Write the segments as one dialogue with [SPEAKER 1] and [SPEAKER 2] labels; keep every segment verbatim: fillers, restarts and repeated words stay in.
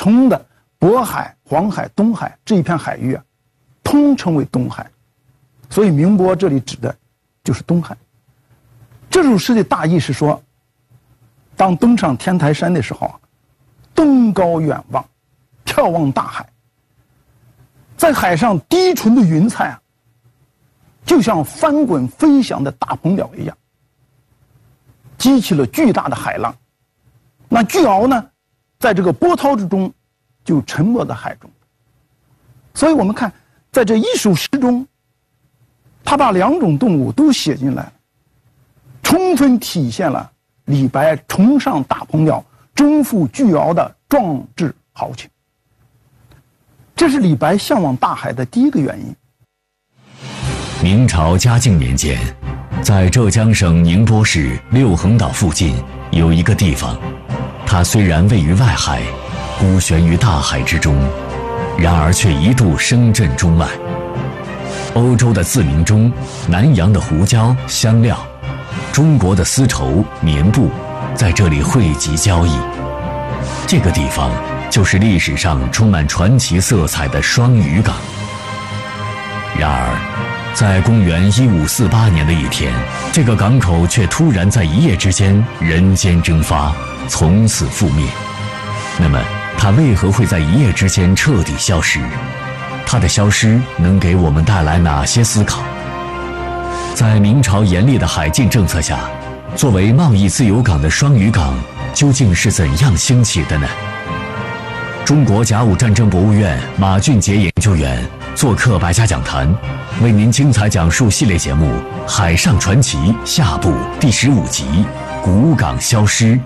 [SPEAKER 1] 冲的渤海、黄海、东海这一片海域啊，通称为东海，所以明波这里指的就是东海。这首诗的大意是说，当登上天台山的时候啊，登高远望，眺望大海，在海上低垂的云彩啊，就像翻滚飞翔的大鹏鸟一样，激起了巨大的海浪。那巨鳌呢，在这个波涛之中就沉没在海中。所以我们看在这一首诗中，他把两种动物都写进来，充分体现了李白崇尚大鹏鸟、征服巨鳌的壮志豪情。这是李白向往大海的第一个原因。
[SPEAKER 2] 明朝嘉靖年间，在浙江省宁波市六横岛附近有一个地方，它虽然位于外海，孤悬于大海之中，然而却一度声震中外。欧洲的自鸣钟、南洋的胡椒、香料、中国的丝绸、棉布，在这里汇集交易。这个地方就是历史上充满传奇色彩的双屿港。然而，在公元一五四八年的一天，这个港口却突然在一夜之间人间蒸发，从此覆灭。那么，它为何会在一夜之间彻底消失？它的消失能给我们带来哪些思考？在明朝严厉的海禁政策下，作为贸易自由港的双屿港究竟是怎样兴起的呢？中国甲午战争博物院马俊杰研究员做客百家讲坛，为您精彩讲述系列节目《海上传奇》下部第十五集《古港消失》。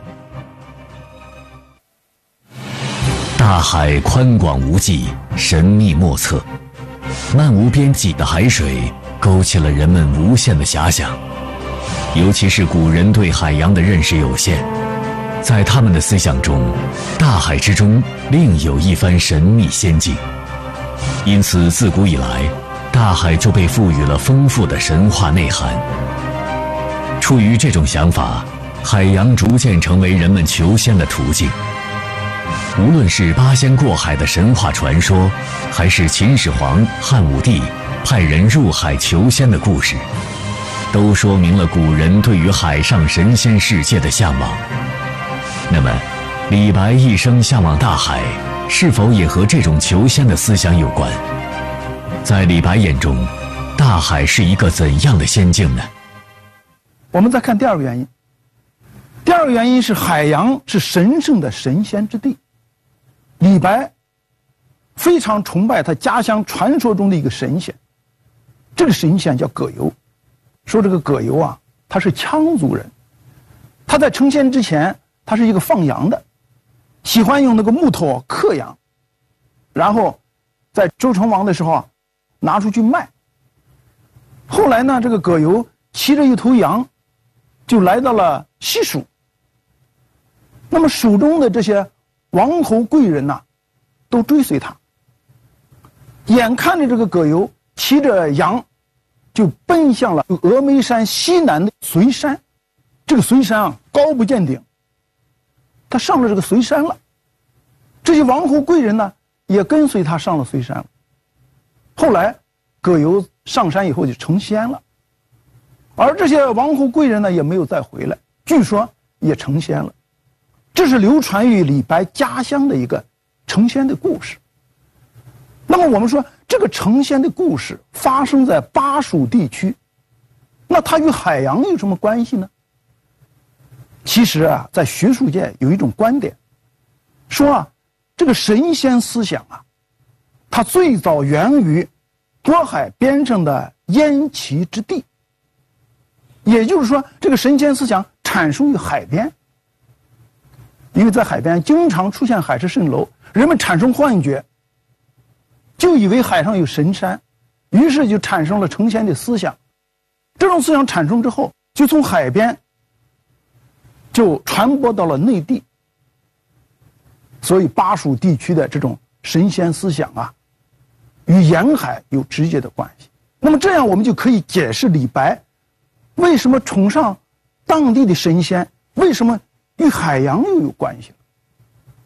[SPEAKER 2] 大海宽广无际，神秘莫测，漫无边际的海水勾起了人们无限的遐想。尤其是古人对海洋的认识有限，在他们的思想中，大海之中另有一番神秘仙境。因此自古以来，大海就被赋予了丰富的神话内涵。出于这种想法，海洋逐渐成为人们求仙的途径。无论是八仙过海的神话传说，还是秦始皇、汉武帝派人入海求仙的故事，都说明了古人对于海上神仙世界的向往。那么，李白一生向往大海，是否也和这种求仙的思想有关？在李白眼中，大海是一个怎样的仙境呢？
[SPEAKER 1] 我们再看第二个原因。第二个原因是海洋是神圣的神仙之地。李白非常崇拜他家乡传说中的一个神仙，这个神仙叫葛优。说这个葛优啊，他是羌族人，他在成仙之前，他是一个放羊的，喜欢用那个木头刻羊，然后在周成王的时候啊，拿出去卖。后来呢，这个葛优骑着一头羊，就来到了西蜀。那么蜀中的这些王侯贵人呐、啊，都追随他。眼看着这个葛优骑着羊，就奔向了峨眉山西南的随山。这个随山啊，高不见顶。他上了这个随山了，这些王侯贵人呢，也跟随他上了随山了。后来，葛优上山以后就成仙了，而这些王侯贵人呢，也没有再回来，据说也成仙了。这是流传于李白家乡的一个成仙的故事。那么我们说，这个成仙的故事发生在巴蜀地区，那它与海洋有什么关系呢？其实啊，在学术界有一种观点，说啊，这个神仙思想啊，它最早源于渤海边上的燕齐之地，也就是说，这个神仙思想产生于海边。因为在海边经常出现海市蜃楼，人们产生幻觉，就以为海上有神山，于是就产生了成仙的思想。这种思想产生之后，就从海边就传播到了内地。所以巴蜀地区的这种神仙思想啊，与沿海有直接的关系。那么这样我们就可以解释李白为什么崇尚当地的神仙，为什么与海洋又有关系了。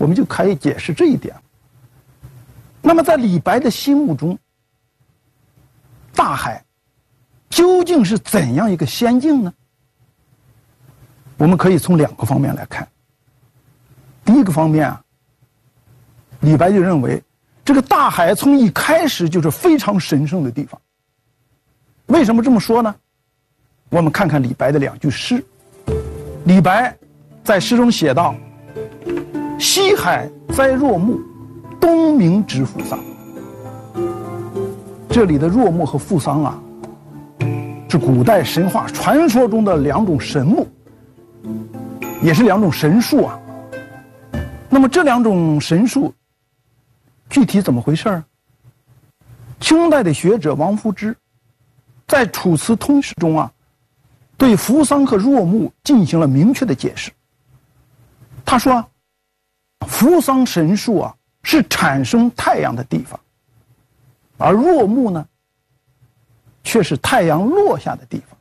[SPEAKER 1] 我们就可以解释这一点。那么在李白的心目中，大海究竟是怎样一个仙境呢？我们可以从两个方面来看。第一个方面啊，李白就认为这个大海从一开始就是非常神圣的地方。为什么这么说呢？我们看看李白的两句诗。李白在诗中写道：西海栽若木，东冥知扶桑。这里的若木和扶桑啊，是古代神话传说中的两种神木，也是两种神树啊。那么这两种神树具体怎么回事儿？清代的学者王夫之在《楚辞通释》中啊，对扶桑和若木进行了明确的解释。他说，扶桑神树啊是产生太阳的地方，而若木呢，却是太阳落下的地方。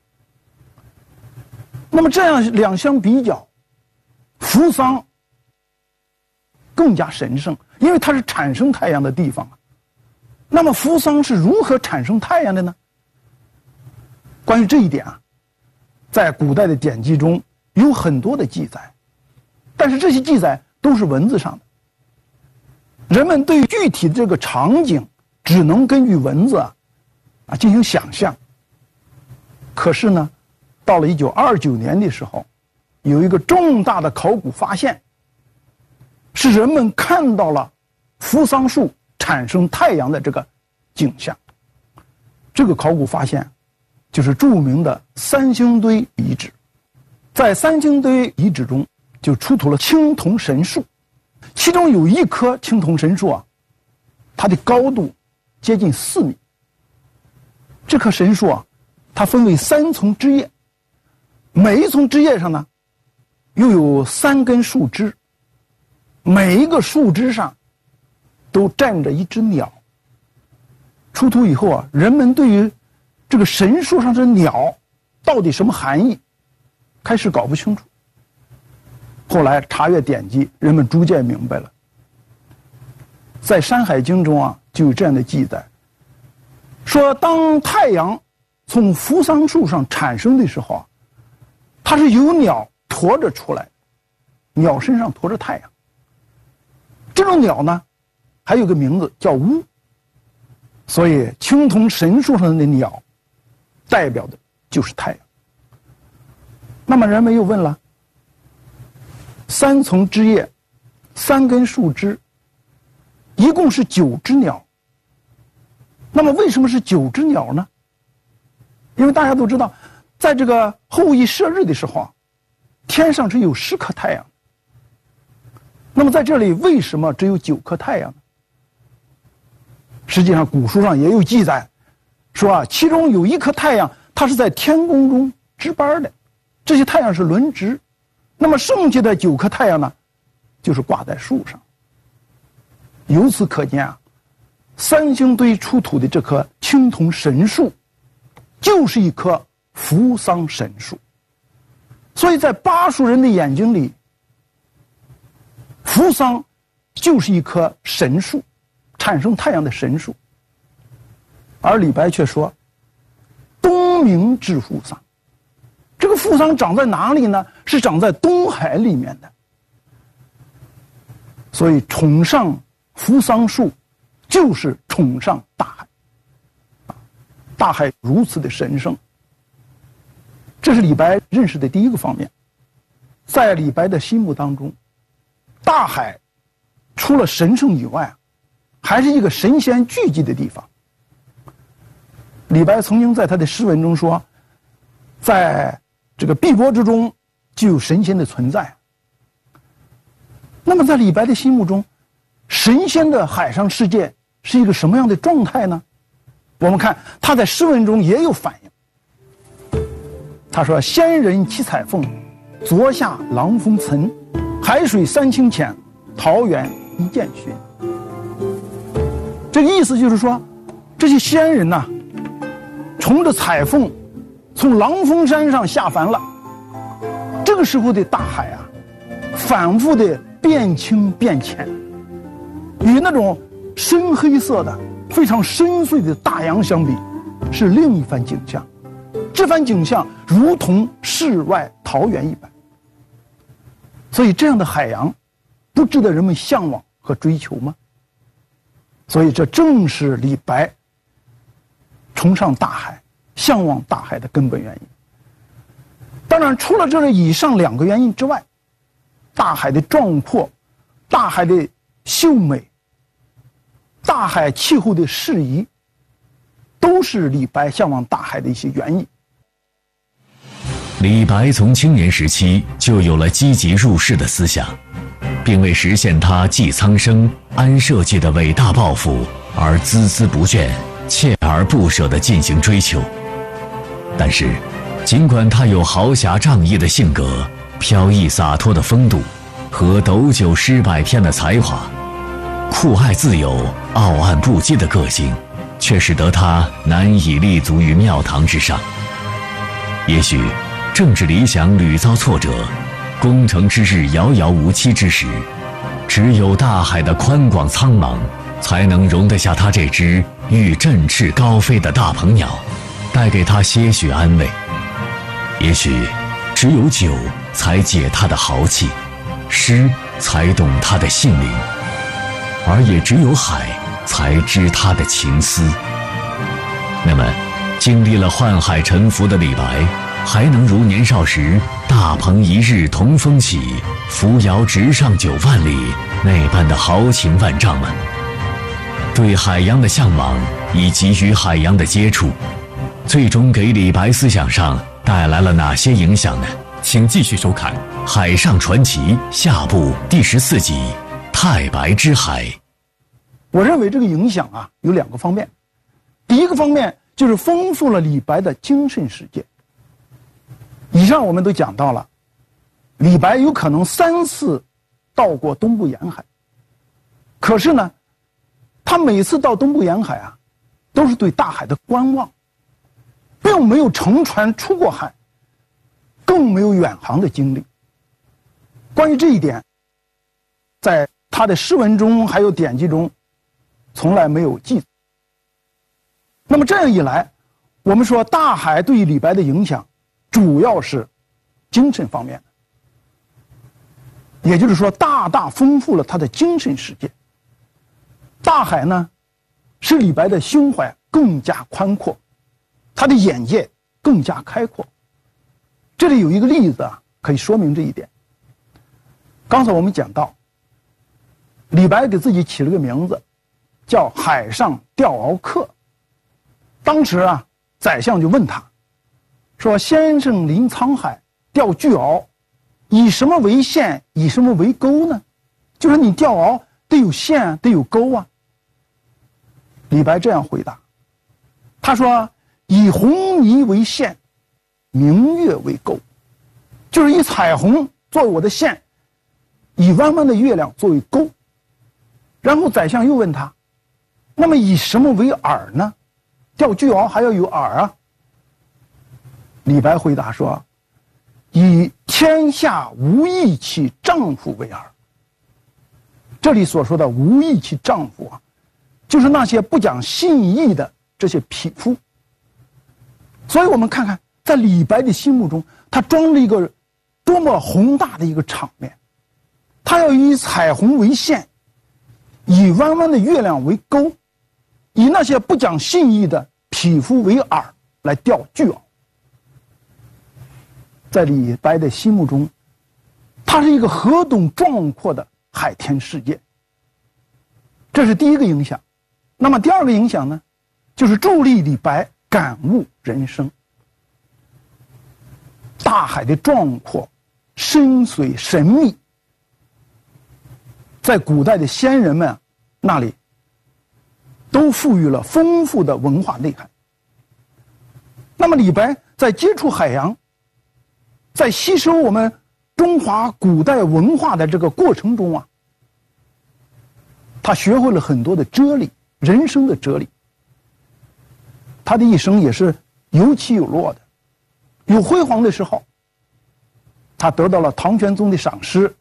[SPEAKER 1] 那么这样两相比较，扶桑更加神圣，因为它是产生太阳的地方啊。那么扶桑是如何产生太阳的呢？关于这一点啊，在古代的典籍中有很多的记载，但是这些记载都是文字上的，人们对于具体的这个场景只能根据文字啊啊进行想象。可是呢，到了一九二九年的时候，有一个重大的考古发现，是人们看到了扶桑树产生太阳的这个景象。这个考古发现就是著名的三星堆遗址。在三星堆遗址中就出土了青铜神树，其中有一棵青铜神树啊，它的高度接近四米。这棵神树啊，它分为三丛枝叶，每一丛枝叶上呢又有三根树枝，每一个树枝上都站着一只鸟。出土以后啊，人们对于这个神树上的鸟到底什么含义，开始搞不清楚。后来查阅典籍，人们逐渐明白了。在《山海经》中啊，就有这样的记载，说当太阳从扶桑树上产生的时候啊，它是由鸟驮着出来，鸟身上驮着太阳。这种鸟呢，还有个名字叫乌，所以青铜神树上的鸟代表的就是太阳。那么人们又问了，三丛枝叶，三根树枝，一共是九只鸟。那么为什么是九只鸟呢？因为大家都知道，在这个后羿射日的时候啊，天上是有十颗太阳。那么在这里为什么只有九颗太阳呢？实际上古书上也有记载，说啊，其中有一颗太阳，它是在天宫中值班的，这些太阳是轮值。那么剩下的九颗太阳呢，就是挂在树上。由此可见啊，三星堆出土的这棵青铜神树，就是一棵扶桑神树。所以在巴蜀人的眼睛里，扶桑就是一棵神树，产生太阳的神树。而李白却说，东冥知扶桑。这个扶桑长在哪里呢？是长在东海里面的。所以崇尚扶桑树，就是崇尚大海。大海如此的神圣，这是李白认识的第一个方面。在李白的心目当中，大海除了神圣以外，还是一个神仙聚集的地方。李白曾经在他的诗文中说，在这个碧波之中就有神仙的存在。那么在李白的心目中，神仙的海上世界是一个什么样的状态呢？我们看他在诗文中也有反应。他说，仙人七彩凤，昨夏郎风岑，海水三清浅，桃源一见寻。这个意思就是说，这些仙人呐、啊，乘着彩凤从狼峰山上下凡了。这个时候的大海啊，反复的变清变浅，与那种深黑色的、非常深邃的大洋相比，是另一番景象。这番景象如同世外桃源一般。所以，这样的海洋，不值得人们向往和追求吗？所以，这正是李白崇尚大海、向往大海的根本原因。当然，除了这以上两个原因之外，大海的壮阔、大海的秀美、大海气候的适宜，都是李白向往大海的一些原因。
[SPEAKER 2] 李白从青年时期就有了积极入世的思想，并为实现他济苍生、安社稷的伟大抱负而孜孜不倦、锲而不舍地进行追求。但是，尽管他有豪侠仗义的性格、飘逸洒脱的风度和斗酒诗百篇的才华，酷爱自由、傲岸不羁的个性，却使得他难以立足于庙堂之上。也许，政治理想屡遭挫折，功成之日遥遥无期之时，只有大海的宽广苍茫，才能容得下他这只欲振翅高飞的大鹏鸟，带给他些许安慰。也许，只有酒才解他的豪气，诗才懂他的性灵，而也只有海才知他的情思。那么，经历了宦海沉浮的李白，还能如年少时大鹏一日同风起，扶摇直上九万里那般的豪情万丈吗？对海洋的向往以及与海洋的接触，最终给李白思想上带来了哪些影响呢？请继续收看《海上传奇》下部第十四集《太白之海》。
[SPEAKER 1] 我认为这个影响啊有两个方面，第一个方面就是丰富了李白的精神世界。以上我们都讲到了，李白有可能三次到过东部沿海，可是呢，他每次到东部沿海啊，都是对大海的观望，并没有乘船出过海，更没有远航的经历。关于这一点，在他的诗文中还有典籍中，从来没有记载。那么这样一来，我们说大海对于李白的影响，主要是精神方面的，也就是说，大大丰富了他的精神世界。大海呢，使李白的胸怀更加宽阔，他的眼界更加开阔。这里有一个例子啊，可以说明这一点。刚才我们讲到，李白给自己起了个名字，叫“海上钓鳌客”。当时啊，宰相就问他，说：“先生临沧海钓巨鳌，以什么为线，以什么为钩呢？就是你钓鳌得有线，得有钩啊。”李白这样回答，他说：“以红泥为线，明月为钩，就是以彩虹作为我的线，以弯弯的月亮作为钩。”然后宰相又问他，那么以什么为饵呢？钓巨鳌还要有饵啊。李白回答说：“以天下无义气丈夫为饵。”这里所说的无义气丈夫啊，就是那些不讲信义的这些匹夫。所以我们看看，在李白的心目中，他装着一个多么宏大的一个场面。他要以彩虹为线，以弯弯的月亮为钩，以那些不讲信义的匹夫为饵来钓巨鳌。在李白的心目中，它是一个何等壮阔的海天世界。这是第一个影响。那么第二个影响呢，就是助力李白感悟人生。大海的壮阔、深邃、神秘，在古代的先人们那里都赋予了丰富的文化内涵。那么李白在接触海洋，在吸收我们中华古代文化的这个过程中啊，他学会了很多的哲理，人生的哲理。他的一生也是有起有落的，有辉煌的时候，他得到了唐玄宗的赏识，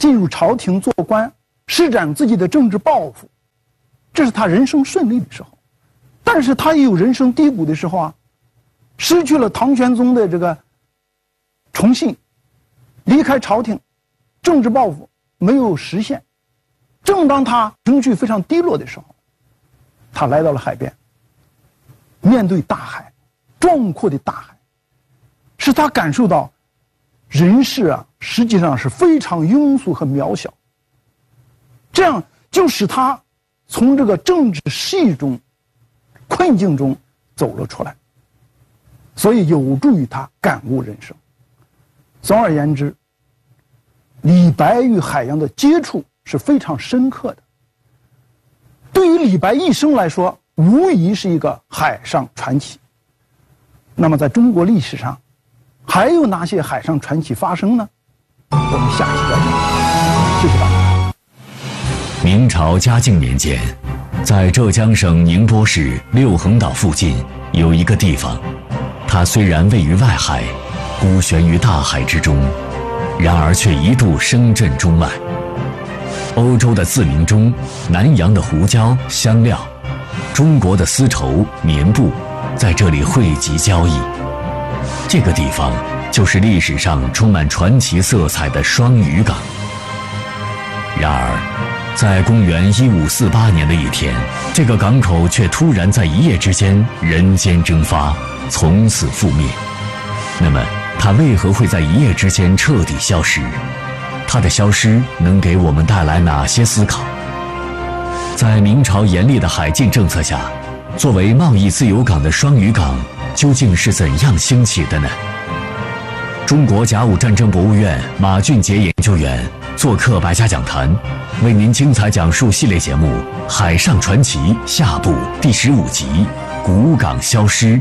[SPEAKER 1] 进入朝廷做官，施展自己的政治抱负，这是他人生顺利的时候。但是他也有人生低谷的时候啊，失去了唐玄宗的这个宠信，离开朝廷，政治抱负没有实现。正当他情绪非常低落的时候，他来到了海边，面对大海，壮阔的大海，使他感受到人世啊实际上是非常庸俗和渺小。这样就使他从这个政治失意中、困境中走了出来，所以有助于他感悟人生。总而言之，李白与海洋的接触是非常深刻的。对于李白一生来说，无疑是一个海上传奇。那么在中国历史上，还有哪些海上传奇发生呢？我们下期再见，谢谢大家。
[SPEAKER 2] 明朝嘉靖年间，在浙江省宁波市六横岛附近有一个地方，它虽然位于外海，孤悬于大海之中，然而却一度声震中外。欧洲的自鸣钟，南洋的胡椒、香料，中国的丝绸、棉布，在这里汇集交易。这个地方就是历史上充满传奇色彩的双屿港。然而，在公元一五四八年的一天，这个港口却突然在一夜之间人间蒸发，从此覆灭。那么，它为何会在一夜之间彻底消失？它的消失能给我们带来哪些思考？在明朝严厉的海禁政策下，作为贸易自由港的双屿港究竟是怎样兴起的呢？中国甲午战争博物院马俊杰研究员做客百家讲坛，为您精彩讲述系列节目《海上传奇》下部第十五集《古港消失》。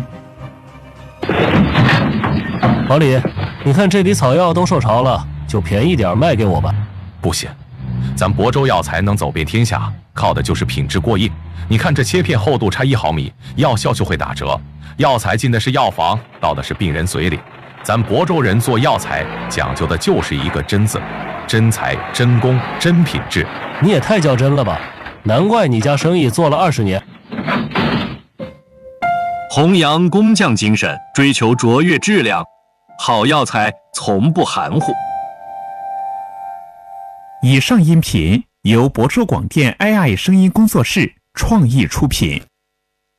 [SPEAKER 3] 老李，你看这里草药都受潮了，就便宜点卖给我吧。
[SPEAKER 4] 不行，咱亳州药材能走遍天下，靠的就是品质过硬。你看这切片厚度差一毫米，药效就会打折。药材进的是药房，到的是病人嘴里。咱亳州人做药材讲究的就是一个真字，真材真工真品质。
[SPEAKER 3] 你也太较真了吧，难怪你家生意做了二十年。
[SPEAKER 5] 弘扬工匠精神，追求卓越质量，好药材从不含糊。
[SPEAKER 6] 以上音频由亳州广电 A I 声音工作室创意出品。